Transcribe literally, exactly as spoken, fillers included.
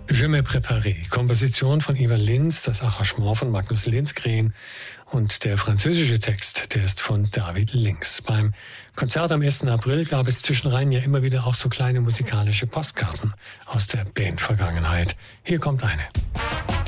Je me préparé, Komposition von Ivan Lins, das Arrangement von Magnus Lindgren und der französische Text, der ist von David Links. Beim Konzert am ersten April gab es zwischenrein ja immer wieder auch so kleine musikalische Postkarten aus der Bandvergangenheit. Hier kommt eine.